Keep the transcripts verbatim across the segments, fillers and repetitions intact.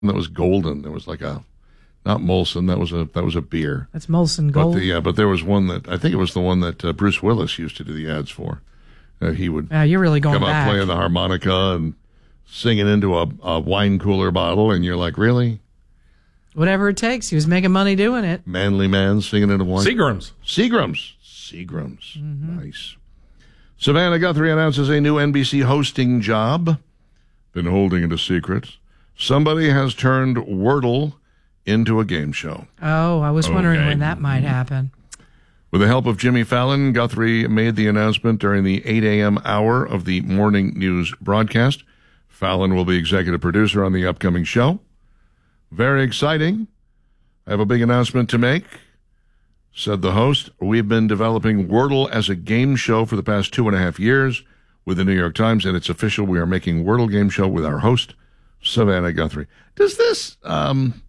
that was golden. There was like a, not Molson. That was a that was a beer. That's Molson Gold. But the, yeah, but there was one that I think it was the one that uh, Bruce Willis used to do the ads for. Uh, he would. Yeah, you're really going come back. out playing the harmonica and singing into a, a wine cooler bottle, and you're like, really? Whatever it takes. He was making money doing it. Manly man singing into wine. Seagram's. Seagram's. Seagram's. Mm-hmm. Nice. Savannah Guthrie announces a new N B C hosting job. Been holding it a secret. Somebody has turned Wordle into a game show. Oh, I was wondering Okay. when that might happen. With the help of Jimmy Fallon, Guthrie made the announcement during the eight a.m. hour of the morning news broadcast. Fallon will be executive producer on the upcoming show. Very exciting. I have a big announcement to make, said the host. We've been developing Wordle as a game show for the past two and a half years with the New York Times, and it's official. We are making Wordle game show with our host, Savannah Guthrie. Does this, um,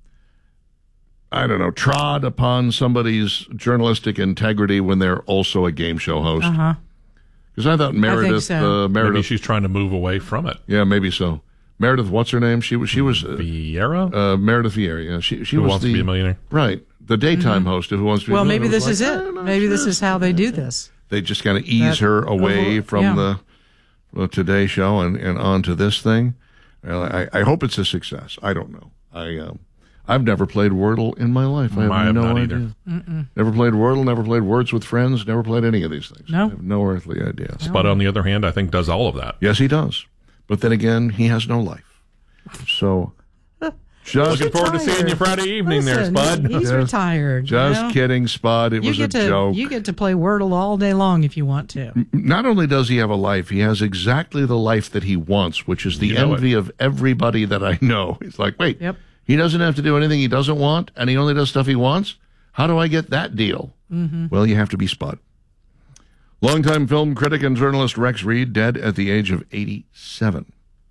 I don't know, trod upon somebody's journalistic integrity when they're also a game show host? Uh-huh. Because I thought Meredith, so. uh, Meredith, Maybe she's trying to move away from it. yeah, maybe so. Meredith, what's her name? She was, she was uh, Vieira? uh, Meredith Vieira. Yeah, she, she Who was wants the to be a millionaire? right, the daytime host of Who Wants to Be Well, a maybe Millionaire. this was is like, it. "I'm not Maybe this sure." is how they do this. They just kind of ease That- her away uh, from yeah. the, the Today Show and, and onto this thing. Well, I, I hope it's a success. I don't know. I um, I've never played Wordle in my life. I have, I have no not idea. either. Never played Wordle. Never played Words with Friends. Never played any of these things. No. I have no earthly idea. Spud, on the other hand, I think does all of that. Yes, he does. But then again, he has no life. So, just Looking forward to seeing you Friday evening there, Listen, Spud. He's Just- retired. just you know? kidding, Spud. It You was a get to joke. you get to play Wordle all day long if you want to. Not only does he have a life, he has exactly the life that he wants, which is the You know envy of everybody that I know. It's like, wait, Yep. he doesn't have to do anything he doesn't want, and he only does stuff he wants? How do I get that deal? Mm-hmm. Well, you have to be Spud. Longtime film critic and journalist Rex Reed, dead at the age of eighty-seven.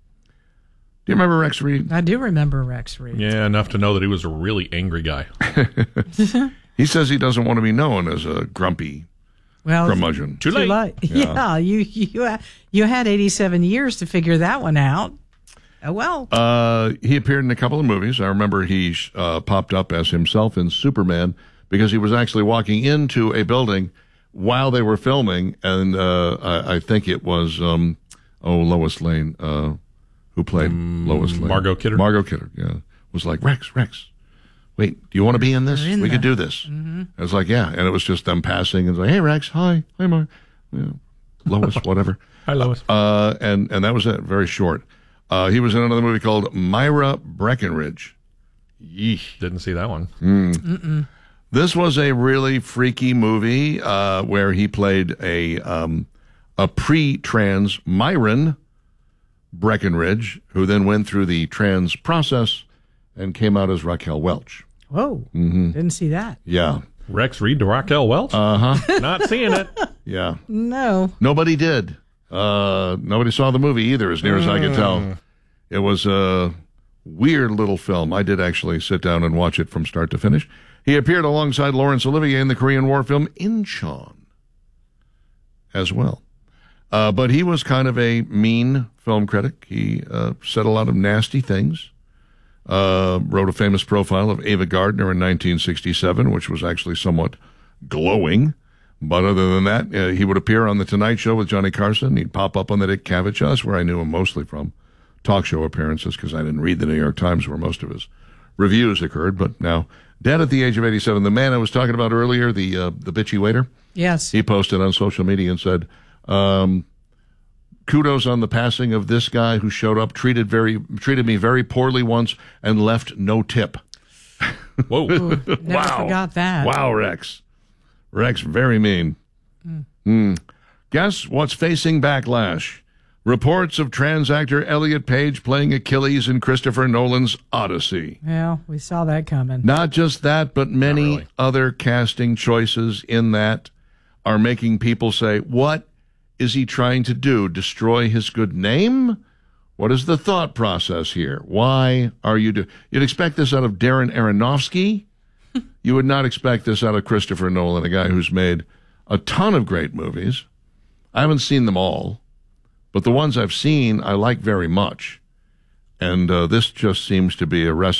Do you remember Rex Reed? I do remember Rex Reed. Yeah, enough to know that he was a really angry guy. He says he doesn't want to be known as a grumpy Well, curmudgeon. Too too late. late. Yeah, you you you had eighty-seven years to figure that one out. Oh well. Uh, he appeared in a couple of movies. I remember he uh, popped up as himself in Superman because he was actually walking into a building while they were filming, and uh, I, I think it was um, oh Lois Lane, uh, who played Lois Lane, Margot Kidder? Margot Kidder, yeah, was like Rex, Rex. Wait, do you want to be in this? You're in we could there. do this. Mm-hmm. I was like, yeah, and it was just them passing and like, hey Rex, hi, hi Mar, yeah, Lois, whatever. Hi, Lois. Uh, and and that was it. Very short. Uh, he was in another movie called Myra Breckenridge. Yeesh. Didn't see that one. This was a really freaky movie uh, where he played a um, a pre-trans Myron Breckenridge, who then went through the trans process and came out as Raquel Welch. Whoa. Mm-hmm. Didn't see that. Yeah, Rex Reed to Raquel Welch? uh huh. Not seeing it. Yeah, No. nobody did. Uh, nobody saw the movie either, as near as I could tell. It was a weird little film. I did actually sit down and watch it from start to finish. He appeared alongside Laurence Olivier in the Korean War film Incheon as well. Uh, but he was kind of a mean film critic. He uh, said a lot of nasty things. Uh, wrote a famous profile of Ava Gardner in nineteen sixty-seven, which was actually somewhat glowing. But other than that, uh, he would appear on The Tonight Show with Johnny Carson. He'd pop up on the Dick Cavett show. That's where I knew him mostly from. Talk show appearances, because I didn't read the New York Times where most of his reviews occurred. But now, dead at the age of eighty-seven. The man I was talking about earlier, the uh, the bitchy waiter, Yes. he posted on social media and said, um, kudos on the passing of this guy who showed up, treated very treated me very poorly once, and left no tip. Whoa. Never Wow. forgot that. Wow, Rex. Rex, very mean. Hmm. Guess what's facing backlash? Reports of trans actor Elliot Page playing Achilles in Christopher Nolan's Odyssey. Well, we saw that coming. Not just that, but many really. other casting choices in that are making people say, what is he trying to do? Destroy his good name? What is the thought process here? Why are you doing? You'd expect this out of Darren Aronofsky. You would not expect this out of Christopher Nolan, a guy who's made a ton of great movies. I haven't seen them all, but the ones I've seen I like very much. And uh, this just seems to be a recipe